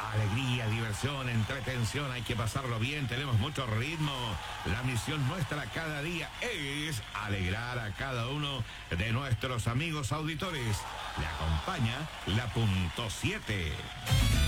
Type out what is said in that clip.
alegría, diversión, entretención, hay que pasarlo bien, tenemos mucho ritmo. La misión nuestra cada día es alegrar a cada uno de nuestros amigos auditores. Le acompaña la punto 7.